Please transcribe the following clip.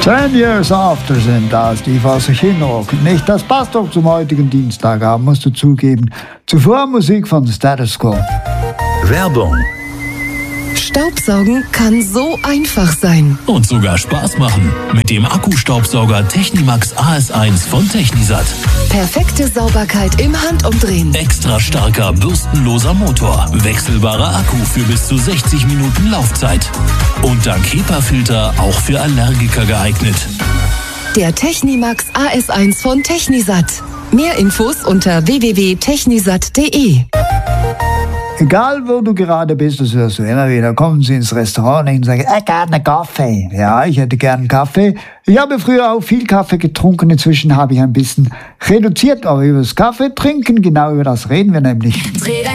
10 Years After sind das, die vor sich hinrocken. Nicht, das passt doch zum heutigen Dienstagabend, musst du zugeben. Zuvor Musik von Status Quo. Werbung. Staubsaugen kann so einfach sein. Und sogar Spaß machen. Mit dem Akkustaubsauger Technimax AS1 von Technisat. Perfekte Sauberkeit im Handumdrehen. Extra starker, bürstenloser Motor. Wechselbarer Akku für bis zu 60 Minuten Laufzeit. Und dank HEPA-Filter auch für Allergiker geeignet. Der Technimax AS1 von Technisat. Mehr Infos unter www.technisat.de. Egal, wo du gerade bist, das hörst du immer wieder. Kommen Sie ins Restaurant und sagen, gerne einen Kaffee. Ja, ich hätte gern einen Kaffee. Ich habe früher auch viel Kaffee getrunken. Inzwischen habe ich ein bisschen reduziert. Aber über das Kaffee trinken, genau über das reden wir nämlich.